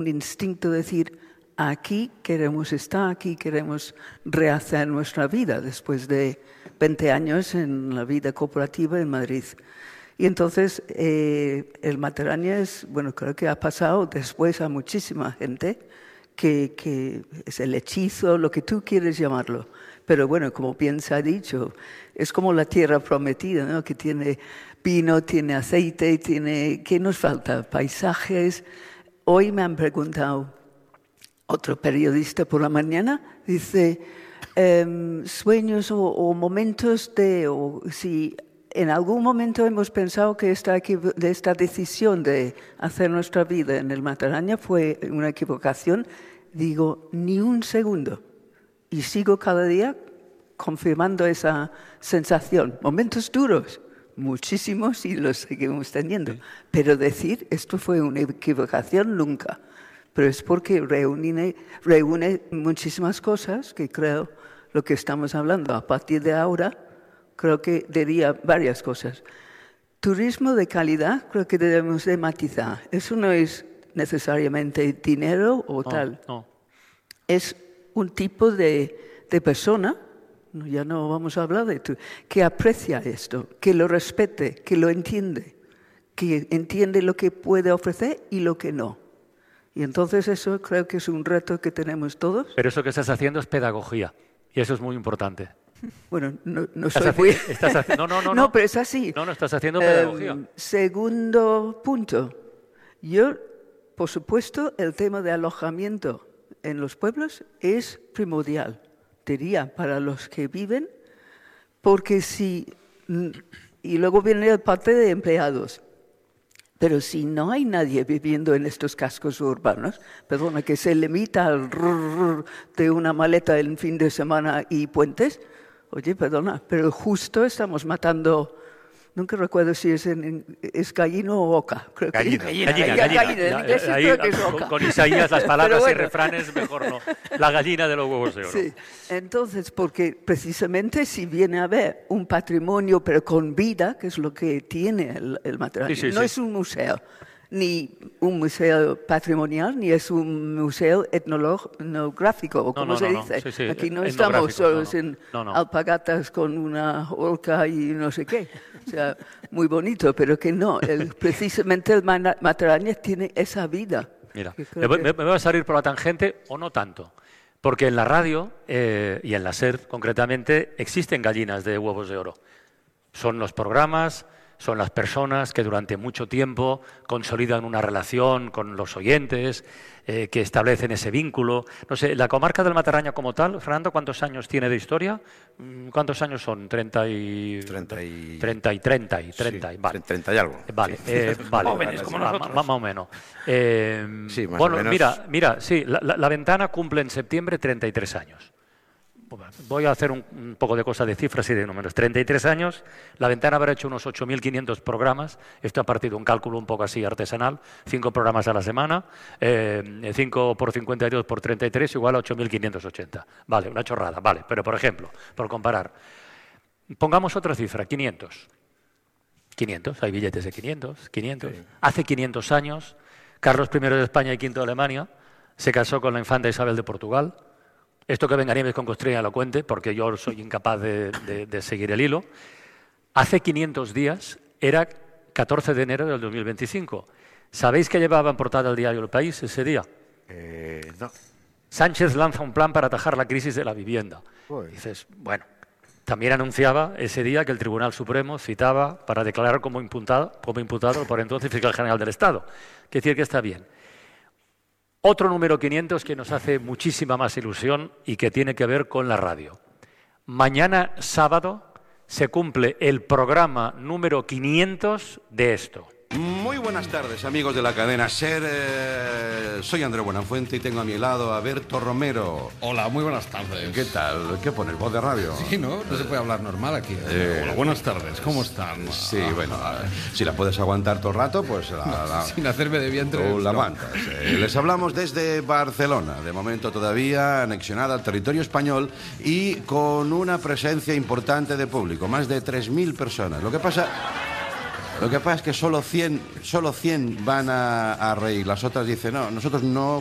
un instinto de decir, aquí queremos estar, aquí queremos rehacer nuestra vida después de 20 años en la vida cooperativa en Madrid. Y entonces el Matarranya creo que ha pasado después a muchísima gente que es el hechizo, lo que tú quieres llamarlo. Pero bueno, como bien se ha dicho, es como la tierra prometida, ¿no? Que tiene vino, tiene aceite, ¿qué nos falta? Paisajes. Hoy me han preguntado, otro periodista por la mañana, dice, sueños o momentos si en algún momento hemos pensado que esta decisión de hacer nuestra vida en el Matarranya fue una equivocación, digo, ni un segundo. Y sigo cada día confirmando esa sensación. Momentos duros, muchísimos, y los seguimos teniendo. Pero decir esto fue una equivocación, nunca. Pero es porque reúne muchísimas cosas que creo lo que estamos hablando. A partir de ahora, creo que diría varias cosas. Turismo de calidad, creo que debemos de matizar. Eso no es necesariamente dinero o tal. No. Es un tipo de persona, ya no vamos a hablar de tú, que aprecia esto, que lo respete, que lo entiende, que entiende lo que puede ofrecer y lo que no. Y entonces eso creo que es un reto que tenemos todos. Pero eso que estás haciendo es pedagogía y eso es muy importante. Bueno, no soy muy... No, pero es así. No, estás haciendo pedagogía. Segundo punto. Yo, por supuesto, el tema de alojamiento en los pueblos es primordial, diría, para los que viven, porque y luego viene la parte de empleados, pero si no hay nadie viviendo en estos cascos urbanos, perdona, que se limita al de una maleta en fin de semana y puentes, oye, perdona, pero justo estamos matando... Nunca recuerdo si es gallino o oca. Creo que Gallina. En inglés creo que es oca. Con Isaías las palabras y refranes mejor no. La gallina de los huevos de oro. Sí. Entonces, porque precisamente si viene a haber un patrimonio, pero con vida, que es lo que tiene el Matarranya, no es un museo, ni un museo patrimonial, ni es un museo etnográfico, o como se dice. Sí, aquí no estamos solos en alpargatas con una orca y no sé qué. O sea, muy bonito, pero que no. Precisamente el Matarranya tiene esa vida. Mira, me voy a salir por la tangente, o no tanto. Porque en la radio, y en la SER concretamente, existen gallinas de huevos de oro. Son los programas... Son las personas que durante mucho tiempo consolidan una relación con los oyentes, que establecen ese vínculo. No sé, la comarca del Matarranya como tal, Fernando, ¿cuántos años tiene de historia? ¿Cuántos años son? 30 y vale. 30 y algo. Vale, sí. vale. Jóvenes como nosotros. Más o menos. Sí, más o menos. Mira, sí, la ventana cumple en septiembre 33 años. Voy a hacer un poco de cosas de cifras y de números. 33 años, la ventana habrá hecho unos 8.500 programas. Esto a partir de un cálculo un poco así artesanal. 5 programas a la semana. 5 por 52 por 33 igual a 8.580. Vale, una chorrada, vale. Pero, por ejemplo, por comparar, pongamos otra cifra, 500. 500, hay billetes de 500. Sí. Hace 500 años, Carlos I de España y V de Alemania se casó con la infanta Isabel de Portugal. Esto que Benjanín con Constrina lo cuente, porque yo soy incapaz de seguir el hilo. Hace 500 días, era 14 de enero del 2025. ¿Sabéis qué llevaba en portada el diario El País ese día? No. Sánchez lanza un plan para atajar la crisis de la vivienda. Dices, bueno, también anunciaba ese día que el Tribunal Supremo citaba para declarar como imputado por entonces fiscal general del Estado. Quiere decir que está bien. Otro número 500 que nos hace muchísima más ilusión y que tiene que ver con la radio. Mañana sábado se cumple el programa número 500 de esto. Muy buenas tardes, amigos de la cadena SER. Soy Andrés Buenafuente y tengo a mi lado a Berto Romero. Hola, muy buenas tardes. ¿Qué tal? ¿Qué pones? ¿Voz de radio? Sí, ¿no? No se puede hablar normal aquí. Hola, buenas tardes. ¿Cómo están? Sí, bueno, si la puedes aguantar todo el rato, pues... sin hacerme de vientre... Tú la aguantas. Les hablamos desde Barcelona, de momento todavía anexionada al territorio español y con una presencia importante de público, más de 3.000 personas. Lo que pasa... Lo que pasa es que solo 100 van a reír. Las otras dicen, no, nosotros no